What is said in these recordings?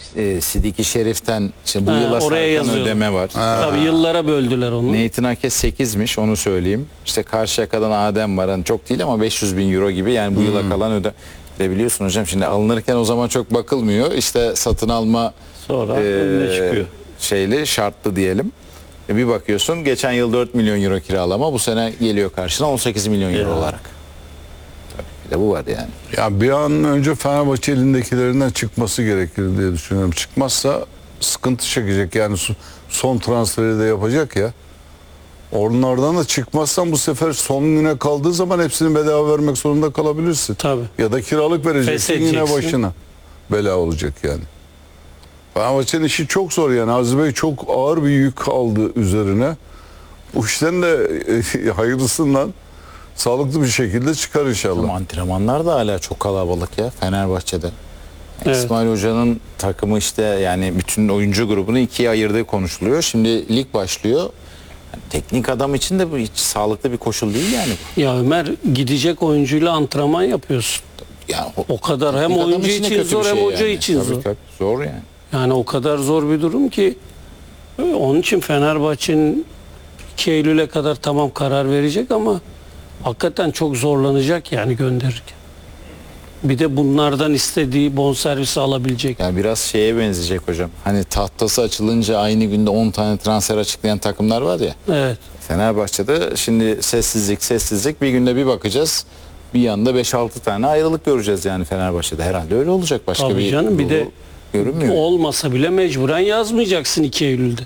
Sidiki Şerif'ten işte bu yıla oraya sarkan ödeme var. Tabii yıllara böldüler onu. Nathan Ake 8'miş, onu söyleyeyim. İşte Karşıyaka'dan Adem var. Yani çok değil ama 500 bin euro gibi, yani bu yıla kalan de biliyorsun hocam, şimdi alınırken o zaman çok bakılmıyor. İşte satın alma Sonra önüne çıkıyor. şeyli, şartlı diyelim. Bir bakıyorsun geçen yıl 4 milyon euro kiralama, bu sene geliyor karşına 18 milyon euro olarak. Tabii bir de bu var yani. Ya bir an önce Fenerbahçe elindekilerinden çıkması gerekir diye düşünüyorum. Çıkmazsa sıkıntı çekecek, yani son transferi de yapacak ya. Onlardan da çıkmazsan bu sefer son güne kaldığı zaman hepsini bedava vermek zorunda kalabilirsin. Tabii. Ya da kiralık vereceksin, yine Feshedeceksin. başına bela olacak yani. Fenerbahçe'nin işi çok zor yani. Aziz Bey çok ağır bir yük aldı üzerine. Bu işten de hayırlısından sağlıklı bir şekilde çıkar inşallah. Ama antrenmanlar da hala çok kalabalık ya Fenerbahçe'de. Evet. İsmail Hoca'nın takımı işte, yani bütün oyuncu grubunu ikiye ayırdığı konuşuluyor. Şimdi lig başlıyor. Yani teknik adam için de bu hiç sağlıklı bir koşul değil yani. Ya Ömer, gidecek oyuncuyla antrenman yapıyorsun. Yani O kadar hem teknik adam oyuncu de için kötü bir zor hem şey hoca yani. için Tabii, zor. tabii, zor yani. Yani o kadar zor bir durum ki, onun için Fenerbahçe'nin 2 Eylül'e kadar tamam karar verecek ama hakikaten çok zorlanacak yani gönderirken. Bir de bunlardan istediği bonservisi alabilecek. Yani biraz şeye benzeyecek hocam. Hani tahtası açılınca aynı günde 10 tane transfer açıklayan takımlar var ya. Evet. Fenerbahçe'de şimdi sessizlik bir günde bir bakacağız. Bir yanda 5-6 tane ayrılık göreceğiz yani Fenerbahçe'de. Herhalde öyle olacak. Başka Tabii bir canım, bir de yolu görünmüyor. olmasa bile mecburen yazmayacaksın 2 Eylül'de.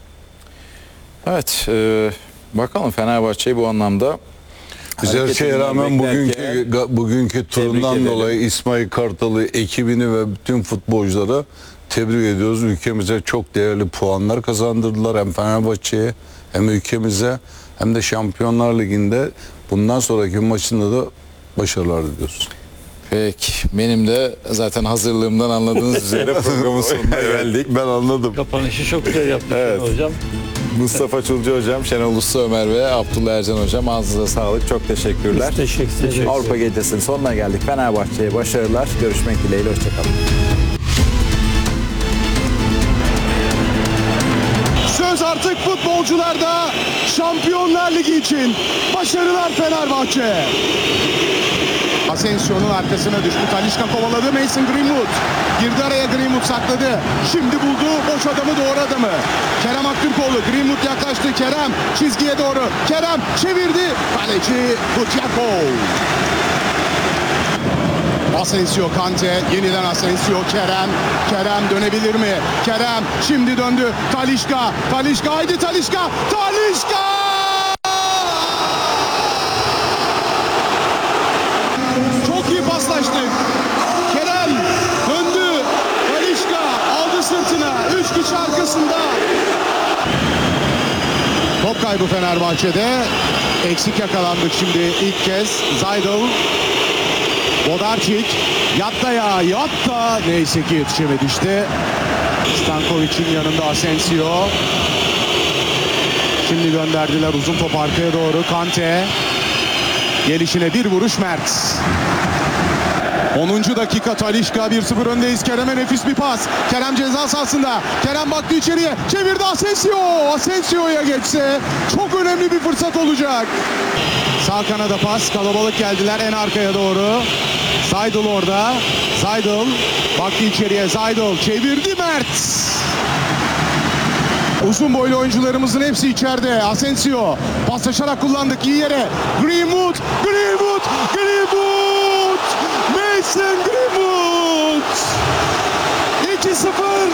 Evet, bakalım Fenerbahçe'yi bu anlamda Biz her şeye rağmen beklerken bugünkü turundan edelim. dolayı İsmail Kartal'ı, ekibini ve bütün futbolculara tebrik ediyoruz. Ülkemize çok değerli puanlar kazandırdılar. Hem Fenerbahçe'ye hem ülkemize hem de Şampiyonlar Ligi'nde bundan sonraki maçında da başarılar diliyoruz. Peki, benim de zaten hazırlığımdan anladığınız üzere programın sonuna geldik. Ben anladım. Kapanışı çok güzel yaptın Evet. hocam. Mustafa Çulcu hocam, Şenol Usta Ömer ve Abdullah Ercan hocam, ağzınıza sağlık. Çok teşekkürler. Biz teşekkür ederiz. Avrupa Gecesi'nin sonuna geldik. Fenerbahçe'ye başarılar. Görüşmek dileğiyle. Hoşçakalın. Söz artık futbolcularda. Şampiyonlar Ligi için başarılar Fenerbahçe. Asensio'nun arkasına düştü. Talisca kovaladı. Mason Greenwood. Girdi araya, Greenwood sakladı. Şimdi buldu boş adamı, doğru adamı. Kerem Aktürkoğlu. Greenwood yaklaştı. Kerem çizgiye doğru. Kerem çevirdi. Kaleci Kutiyakov. Asensio, Kante, yeniden Asensio, Kerem. Kerem dönebilir mi? Kerem şimdi döndü. Talisca. Talisca, haydi Talisca. Talisca! Çok iyi paslaştık. Kerem döndü. Talisca aldı sırtına. 3 kişi arkasında. Top kaybı Fenerbahçe'de. Eksik yakalandık şimdi ilk kez. Zaydel. Bodarčić. Yatta ya. Yatta. Neyse ki yetişemedi işte. Stankovic'in yanında Asensio. Şimdi gönderdiler uzun top arkaya doğru. Kante. Gelişine bir vuruş Mert. 10. dakika Talisca, 1-0 öndeyiz. Kerem'e nefis bir pas. Kerem ceza sahasında. Kerem baktı içeriye. Çevirdi Asensio. Asensio'ya geçse çok önemli bir fırsat olacak. Sağ kanada pas. Kalabalık geldiler en arkaya doğru. Zaydel orada. Zaydel baktı içeriye. Zaydel çevirdi Mert. Uzun boylu oyuncularımızın hepsi içeride. Asensio paslaşarak kullandık iyi yere. Greenwood, Greenwood, Greenwood. Mason Greenwood. 2-0.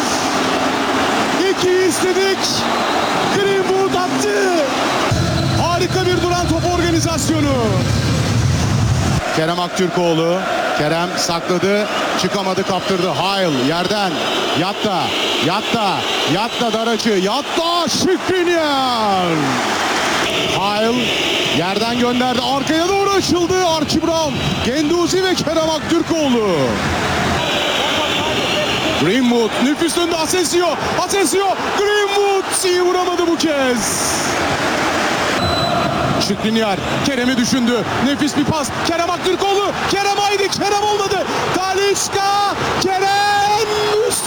2'yi istedik. Greenwood attı. Harika bir duran top organizasyonu. Kerem Aktürkoğlu. Kerem sakladı. Çıkamadı, kaptırdı. Hayl yerden. Yatta. Yatta. Yatta dar açı. Yatta Skriniar. Hayl yerden gönderdi. Arkaya doğru açıldı. Archie Brown. Genduzi ve Kerem Aktürkoğlu. Greenwood nefis döndü. Asensio. Asensio. Greenwood iyi vuramadı bu kez. Skriniar Kerem'i düşündü. Nefis bir pas. Kerem Aktürkoğlu. Kerem haydi. Kerem olmadı. Talisca. Kerem.